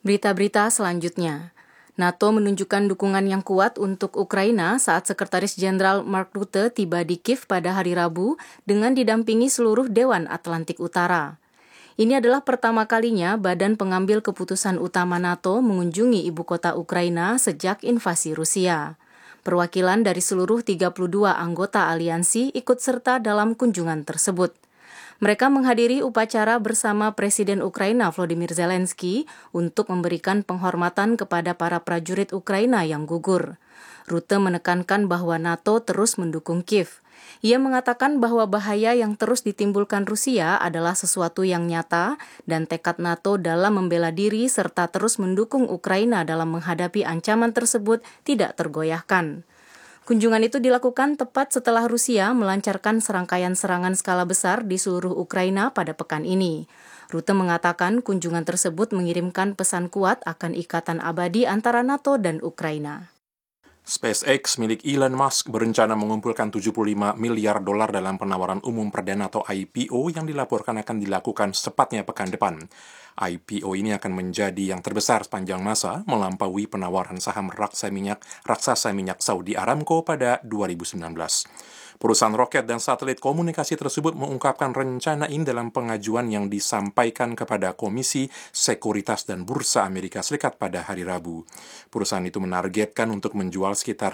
Berita-berita selanjutnya. NATO menunjukkan dukungan yang kuat untuk Ukraina saat Sekretaris Jenderal Mark Rutte tiba di Kiev pada hari Rabu dengan didampingi seluruh Dewan Atlantik Utara. Ini adalah pertama kalinya badan pengambil keputusan utama NATO mengunjungi ibu kota Ukraina sejak invasi Rusia. Perwakilan dari seluruh 32 anggota aliansi ikut serta dalam kunjungan tersebut. Mereka menghadiri upacara bersama Presiden Ukraina Volodymyr Zelensky untuk memberikan penghormatan kepada para prajurit Ukraina yang gugur. Rutte menekankan bahwa NATO terus mendukung Kiev. Ia mengatakan bahwa bahaya yang terus ditimbulkan Rusia adalah sesuatu yang nyata dan tekad NATO dalam membela diri serta terus mendukung Ukraina dalam menghadapi ancaman tersebut tidak tergoyahkan. Kunjungan itu dilakukan tepat setelah Rusia melancarkan serangkaian serangan skala besar di seluruh Ukraina pada pekan ini. Rutte mengatakan kunjungan tersebut mengirimkan pesan kuat akan ikatan abadi antara NATO dan Ukraina. SpaceX milik Elon Musk berencana mengumpulkan 75 miliar dolar dalam penawaran umum perdana atau IPO yang dilaporkan akan dilakukan secepatnya pekan depan. IPO ini akan menjadi yang terbesar sepanjang masa, melampaui penawaran saham raksasa minyak Saudi Aramco pada 2019. Perusahaan roket dan satelit komunikasi tersebut mengungkapkan rencana ini dalam pengajuan yang disampaikan kepada Komisi Sekuritas dan Bursa Amerika Serikat pada hari Rabu. Perusahaan itu menargetkan untuk menjual sekitar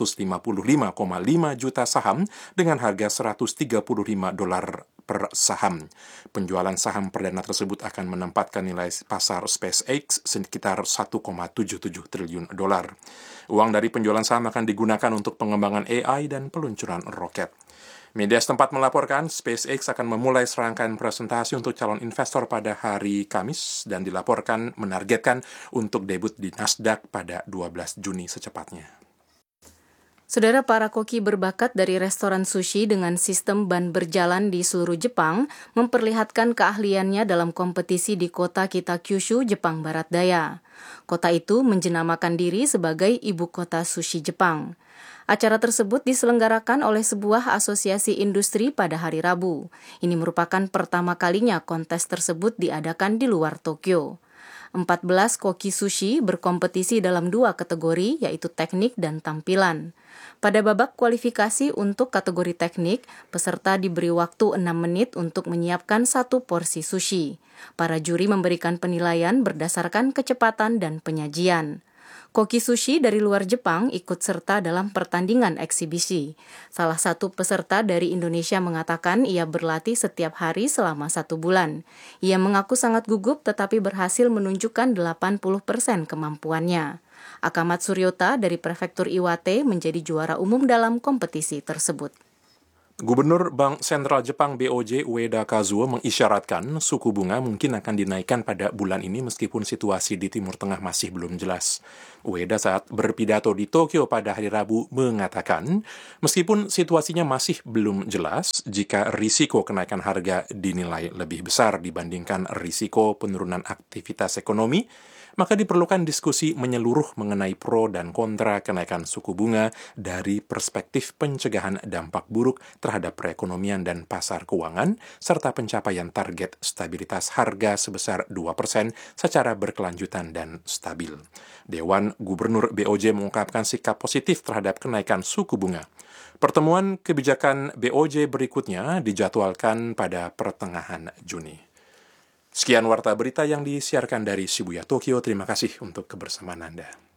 555,5 juta saham dengan harga $135 per saham. Penjualan saham perdana tersebut akan menempatkan nilai pasar SpaceX sekitar $1,77 triliun. Uang dari penjualan saham akan digunakan untuk pengembangan AI dan peluncuran roket. Media setempat melaporkan SpaceX akan memulai serangkaian presentasi untuk calon investor pada hari Kamis dan dilaporkan menargetkan untuk debut di Nasdaq pada 12 Juni secepatnya. Saudara, para koki berbakat dari restoran sushi dengan sistem ban berjalan di seluruh Jepang memperlihatkan keahliannya dalam kompetisi di kota Kitakyushu, Jepang Barat Daya. Kota itu menjenamakan diri sebagai ibu kota sushi Jepang. Acara tersebut diselenggarakan oleh sebuah asosiasi industri pada hari Rabu. Ini merupakan pertama kalinya kontes tersebut diadakan di luar Tokyo. 14 koki sushi berkompetisi dalam 2 kategori, yaitu teknik dan tampilan. Pada babak kualifikasi untuk kategori teknik, peserta diberi waktu 6 menit untuk menyiapkan 1 porsi sushi. Para juri memberikan penilaian berdasarkan kecepatan dan penyajian. Koki sushi dari luar Jepang ikut serta dalam pertandingan eksibisi. Salah satu peserta dari Indonesia mengatakan ia berlatih setiap hari selama 1 bulan. Ia mengaku sangat gugup tetapi berhasil menunjukkan 80% kemampuannya. Akamat Suryota dari Prefektur Iwate menjadi juara umum dalam kompetisi tersebut. Gubernur Bank Sentral Jepang BOJ Ueda Kazuo mengisyaratkan suku bunga mungkin akan dinaikkan pada bulan ini meskipun situasi di Timur Tengah masih belum jelas. Ueda saat berpidato di Tokyo pada hari Rabu mengatakan, meskipun situasinya masih belum jelas, jika risiko kenaikan harga dinilai lebih besar dibandingkan risiko penurunan aktivitas ekonomi, maka diperlukan diskusi menyeluruh mengenai pro dan kontra kenaikan suku bunga dari perspektif pencegahan dampak buruk terhadap perekonomian dan pasar keuangan, serta pencapaian target stabilitas harga sebesar 2% secara berkelanjutan dan stabil. Dewan Gubernur BOJ mengungkapkan sikap positif terhadap kenaikan suku bunga. Pertemuan kebijakan BOJ berikutnya dijadwalkan pada pertengahan Juni. Sekian warta berita yang disiarkan dari Shibuya, Tokyo. Terima kasih untuk kebersamaan Anda.